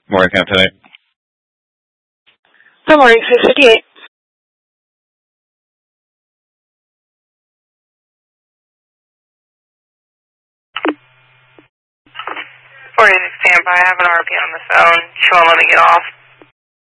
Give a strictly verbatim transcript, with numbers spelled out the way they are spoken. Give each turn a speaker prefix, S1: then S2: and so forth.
S1: Morning, Captain.
S2: Good morning, six fifty-eight.
S3: forty-six standby. I have an R P on the phone. She won't let me get off.